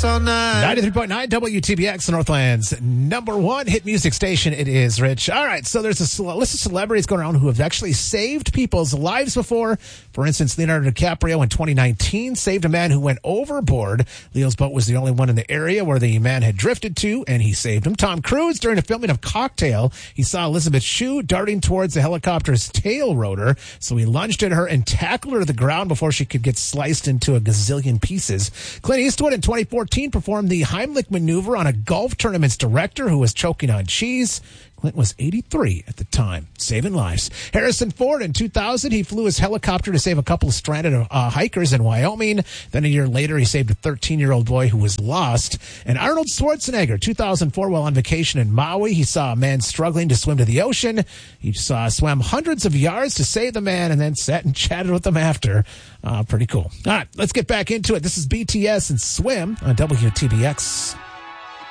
dance all night. 93.9 WTBX, Northland's number one hit music station. It is, Rich. All right, so there's a list of celebrities going around who have actually saved people's lives before. For instance, Leonardo DiCaprio in 2019 saved a man who went overboard. Leo's boat was the only one in the area where the man had drifted to, and he saved him. Tom Cruise, during the filming of Cocktail, he saw Elizabeth Shue darting towards the helicopter's tail rotor, so he lunged at her and tackled her to the ground before she could get sliced into a gazillion pieces. Clint Eastwood in 2014 performed the Heimlich maneuver on a golf tournament's director who was choking on cheese. Clint was 83 at the time, saving lives. Harrison Ford in 2000, he flew his helicopter to save a couple of stranded hikers in Wyoming. Then a year later, he saved a 13-year-old boy who was lost. And Arnold Schwarzenegger, 2004, while on vacation in Maui, he saw a man struggling to swim to the ocean. He swam hundreds of yards to save the man and then sat and chatted with him after. Pretty cool. All right, let's get back into it. This is BTS and Swim on WTBX.